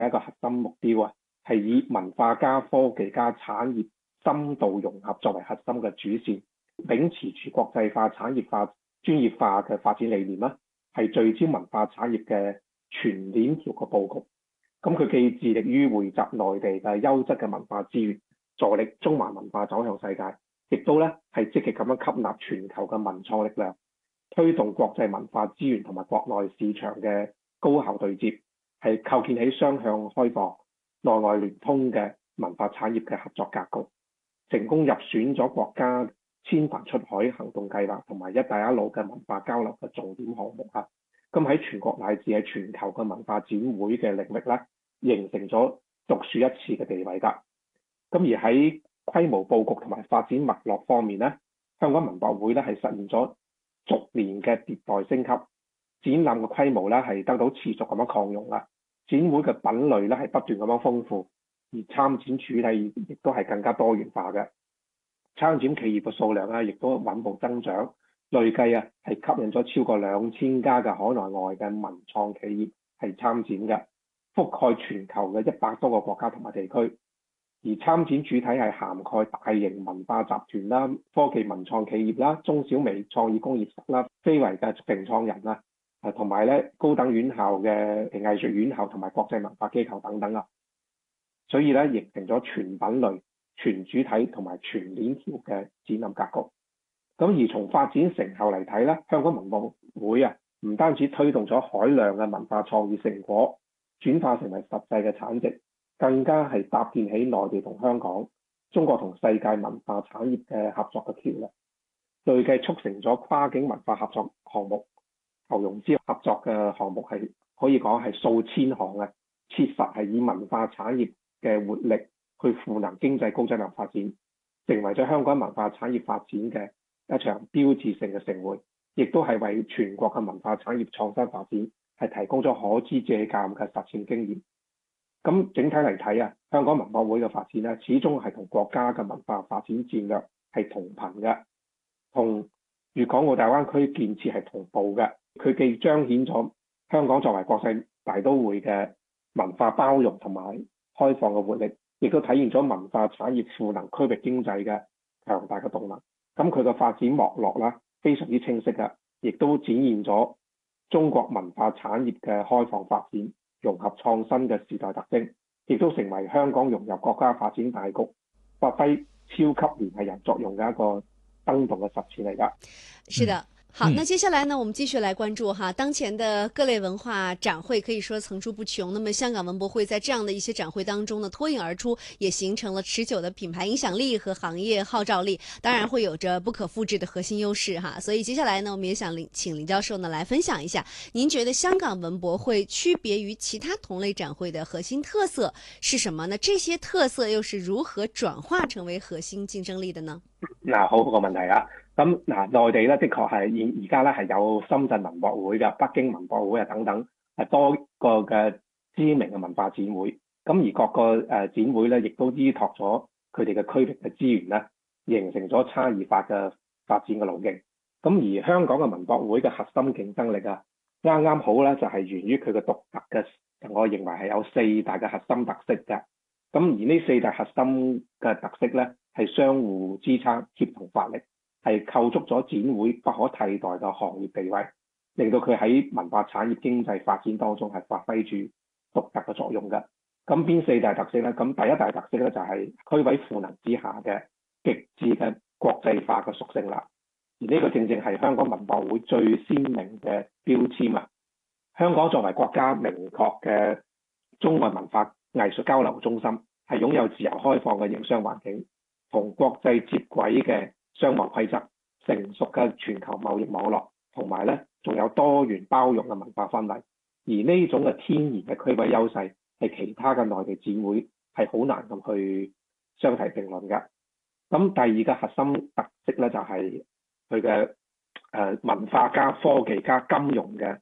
一個核心目標啊，係以文化加科技加產業深度融合作為核心嘅主線，秉持住國際化、產業化、專業化嘅發展理念啦，係聚焦文化產業嘅全鏈條嘅佈局。咁佢既致力於匯集內地嘅優質嘅文化資源，助力中華文化走向世界，亦都咧係積極咁樣吸納全球嘅文創力量，推動國際文化資源同埋國內市場嘅高效對接，係構建起雙向開放、內外聯通嘅文化產業嘅合作格局，成功入選咗國家千帆出海行動計劃同埋一帶一路嘅文化交流嘅重點項目啊！咁喺全國乃至係全球嘅文化展會嘅領域咧，形成咗獨樹一幟嘅地位㗎。咁而喺規模佈局同埋發展脈絡方面咧，香港文博會咧係實現咗逐年嘅迭代升級，展覽嘅規模咧係得到持續咁樣擴容啦，展會嘅品類咧係不斷咁樣豐富，而參展主題亦都係更加多元化嘅，參展企業嘅數量咧亦都穩步增長，累計啊係吸引咗超過2000家嘅海內外嘅文創企業係參展嘅，覆蓋全球嘅100多個國家同埋地區。而參展主體係涵蓋大型文化集團啦、科技文創企業啦、中小微創意工業室啦、非遺嘅併創人啦，同埋咧高等院校嘅藝術院校同埋國際文化機構等等啊，所以咧形成咗全品類、全主體同埋全鏈條嘅展覽格局。咁而從發展成效嚟睇咧，香港文博會啊，唔單止推動咗海量嘅文化創意成果轉化成為實際嘅產值，更加係搭建起內地同香港、中國同世界文化產業嘅合作嘅橋梁，累計促成咗跨境文化合作項目、投融資合作嘅項目係可以講係數千項嘅，切實係以文化產業嘅活力去賦能經濟高質量發展，成為咗香港文化產業發展嘅一場標誌性嘅盛會，亦都係為全國嘅文化產業創新發展係提供咗可知借鑑嘅實踐經驗。咁整體嚟睇啊，香港文博會嘅發展咧，始終係同國家嘅文化發展戰略係同頻嘅，同粵港澳大灣區建設係同步嘅。佢既彰顯咗香港作為國際大都會嘅文化包容同埋開放嘅活力，亦都體現咗文化產業賦能區域經濟嘅強大嘅動能。咁佢嘅發展脈絡啦，非常之清晰嘅，亦都展現咗中國文化產業嘅開放發展、融合創新嘅時代特徵，亦都成為香港融入國家發展大局、發揮超級聯繫人作用嘅一個生動嘅實踐嚟㗎。 是的。好，那接下來呢，我們繼續來關注哈，當前的各類文化展會可以說層出不窮。那麼香港文博會在這樣的一些展會當中呢，脫穎而出，也形成了持久的品牌影響力和行業號召力，當然會有着不可複製的核心優勢哈。所以接下來呢，我們也想請林教授呢來分享一下，您覺得香港文博會區別於其他同類展會的核心特色是什麼呢？這些特色又是如何轉化成為核心競爭力的呢？ 好個問題啊！咁內地咧，的確係而家咧係有深圳文博會嘅、北京文博會啊等等，係多個嘅知名嘅文化展會。咁而各個展會咧，亦都依託咗佢哋嘅區域嘅資源咧，形成咗差異化嘅發展嘅路徑。咁而香港嘅文博會嘅核心競爭力啊，啱啱好咧就係源於佢嘅獨特嘅，我認為係有4大嘅核心特色嘅。咁而呢4大核心嘅特色咧，係相互支撐、協同發力，係構築咗展會不可替代嘅行業地位，令到佢喺文化產業經濟發展當中係發揮住獨特嘅作用嘅。咁邊4大特色咧？咁第一大特色咧就係區位賦能之下嘅極致嘅國際化嘅屬性啦。而呢個正正係香港文博會最鮮明嘅標籤啊！香港作為國家明確嘅中外文化藝術交流中心，係擁有自由開放嘅營商環境，同國際接軌嘅商貿規則，成熟嘅全球貿易網絡，同埋咧仲有多元包容嘅文化氛圍。而呢種嘅天然嘅區位優勢，係其他嘅內地展會係好難咁去相提並論嘅。咁第二個核心特色咧就係佢嘅文化加科技加金融嘅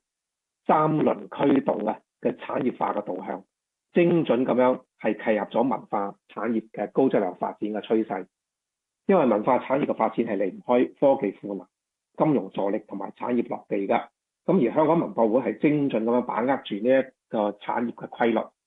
3輪驅動嘅產業化嘅導向，精準咁樣係契合咗文化產業嘅高質量發展嘅趨勢。因為文化產業嘅發展係離唔開科技賦能、金融助力同埋產業落地㗎。咁而香港文博會係精準咁樣把握住呢一個產業嘅規律，